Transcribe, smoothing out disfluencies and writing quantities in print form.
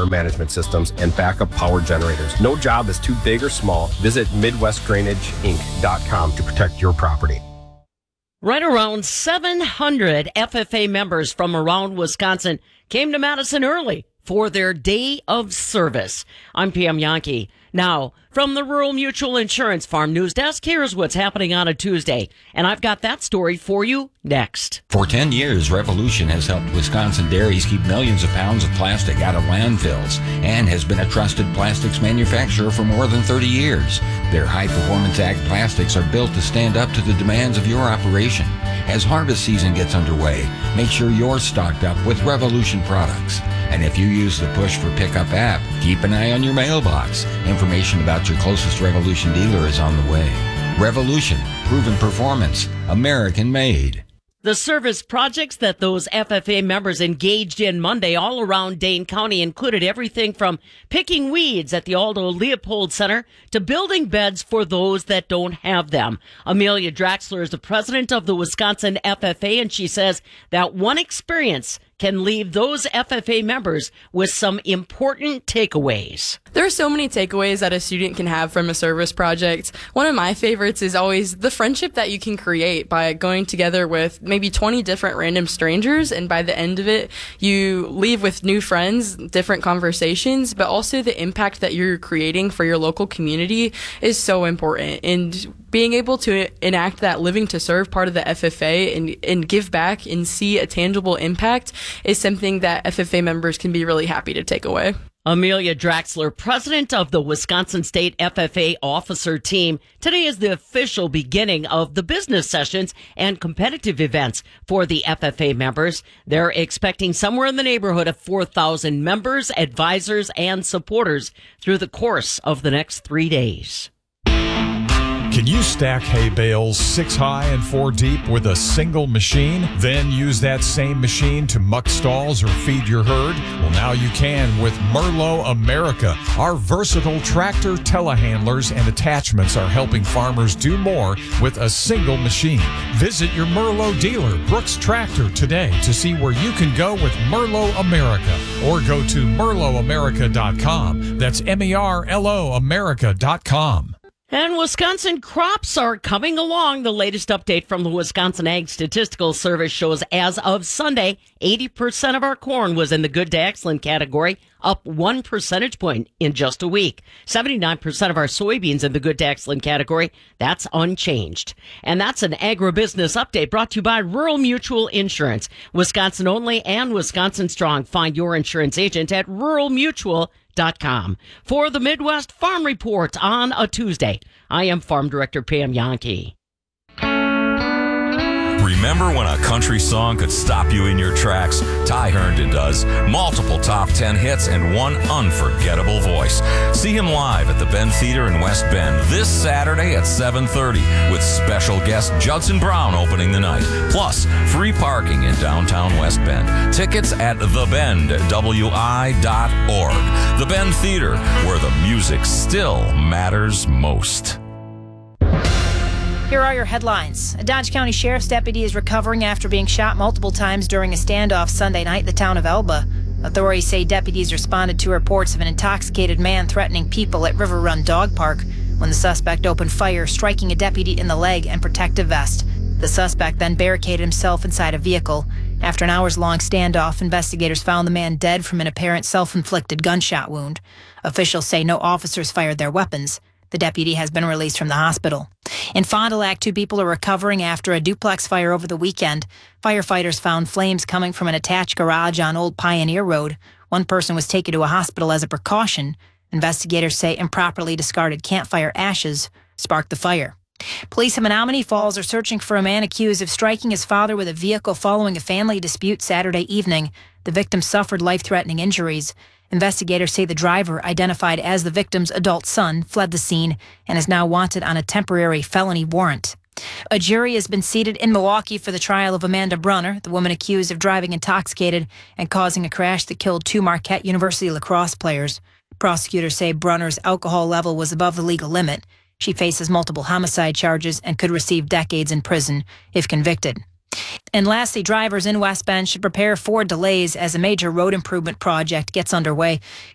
stormwater management systems, and backup power generators. No job is too big or small. Visit MidwestDrainageInc.com to protect your property. Right around 700 FFA members from around Wisconsin came to Madison early for their day of service. I'm Pam Yankee. Now, from the Rural Mutual Insurance Farm News Desk, here's what's happening on a Tuesday. And I've got that story for you next. For 10 years, Revolution has helped Wisconsin dairies keep millions of pounds of plastic out of landfills and has been a trusted plastics manufacturer for more than 30 years. Their high-performance ag plastics are built to stand up to the demands of your operation. As harvest season gets underway, make sure you're stocked up with Revolution products. And if you use the Push for Pickup app, keep an eye on your mailbox. Information about your closest Revolution dealer is on the way. Revolution, proven performance, American made. The service projects that those FFA members engaged in Monday all around Dane County included everything from picking weeds at the Aldo Leopold Center to building beds for those that don't have them. Amelia Draxler is the president of the Wisconsin FFA, and she says that one experience can leave those FFA members with some important takeaways. There are so many takeaways that a student can have from a service project. One of my favorites is always the friendship that you can create by going together with maybe 20 different random strangers, and by the end of it, you leave with new friends, different conversations, but also the impact that you're creating for your local community is so important. And being able to enact that living to serve part of the FFA and give back and see a tangible impact is something that FFA members can be really happy to take away. Amelia Draxler, president of the Wisconsin State FFA officer team. Today is the official beginning of the business sessions and competitive events for the FFA members. They're expecting somewhere in the neighborhood of 4,000 members, advisors, and supporters through the course of the next 3 days. Can you stack hay bales 6 high and 4 deep with a single machine? Then use that same machine to muck stalls or feed your herd? Well, now you can with Merlo America. Our versatile tractor telehandlers and attachments are helping farmers do more with a single machine. Visit your Merlo dealer, Brooks Tractor, today to see where you can go with Merlo America, or go to merloamerica.com. That's MERLO America.com. And Wisconsin crops are coming along. The latest update from the Wisconsin Ag Statistical Service shows as of Sunday, 80% of our corn was in the good to excellent category, up 1 percentage point in just a week. 79% of our soybeans in the good to excellent category, that's unchanged. And that's an agribusiness update brought to you by Rural Mutual Insurance. Wisconsin only and Wisconsin strong. Find your insurance agent at ruralmutual.com. For the Midwest Farm Report on a Tuesday, I am Farm Director Pam Yankee. Remember when a country song could stop you in your tracks? Ty Herndon does. Multiple top 10 hits and one unforgettable voice. See him live at the Bend Theater in West Bend this Saturday at 7:30 with special guest Judson Brown opening the night. Plus, free parking in downtown West Bend. Tickets at thebendwi.org. The Bend Theater, where the music still matters most. Here are your headlines. A Dodge County Sheriff's deputy is recovering after being shot multiple times during a standoff Sunday night in the town of Elba. Authorities say deputies responded to reports of an intoxicated man threatening people at River Run Dog Park when the suspect opened fire, striking a deputy in the leg and protective vest. The suspect then barricaded himself inside a vehicle. After an hours-long standoff, investigators found the man dead from an apparent self-inflicted gunshot wound. Officials say no officers fired their weapons. The deputy has been released from the hospital. In Fond du Lac, 2 people are recovering after a duplex fire over the weekend. Firefighters found flames coming from an attached garage on Old Pioneer Road. One person was taken to a hospital as a precaution. Investigators say improperly discarded campfire ashes sparked the fire. Police in Menominee Falls are searching for a man accused of striking his father with a vehicle following a family dispute Saturday evening. The victim suffered life-threatening injuries. Investigators say the driver, identified as the victim's adult son, fled the scene and is now wanted on a temporary felony warrant. A jury has been seated in Milwaukee for the trial of Amanda Brunner, the woman accused of driving intoxicated and causing a crash that killed 2 Marquette University lacrosse players. Prosecutors say Brunner's alcohol level was above the legal limit. She faces multiple homicide charges and could receive decades in prison if convicted. And lastly, drivers in West Bend should prepare for delays as a major road improvement project gets underway.